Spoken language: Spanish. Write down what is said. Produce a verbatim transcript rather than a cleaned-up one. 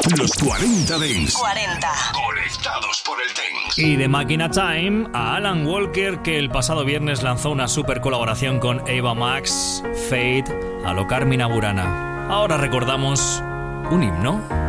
Los cuarenta Dance. cuarenta. Conectados por el Dance. Y de Máquina Time a Alan Walker, que el pasado viernes lanzó una super colaboración con Ava Max, Fate, a lo Carmina Burana. Ahora recordamos un himno.